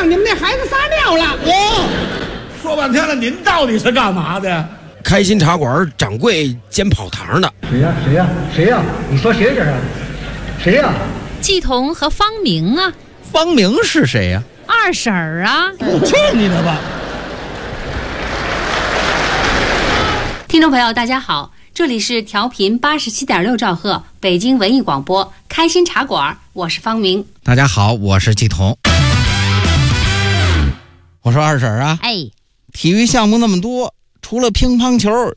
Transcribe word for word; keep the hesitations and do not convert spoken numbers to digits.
让你们那孩子撒尿了。 我说半天了，您到底是干嘛的？ 开心茶馆掌柜兼跑堂的。 谁呀？谁呀？谁呀？你说谁这是？谁呀？ 季彤和方明啊。 方明是谁呀？ 二婶儿啊。 去你的吧！ 听众朋友大家好，这里是调频八十七点六兆赫北京文艺广播开心茶馆，我是方明。 大家好，我是季彤。我说二婶啊， 哎， 体育项目那么多，除了乒乓球，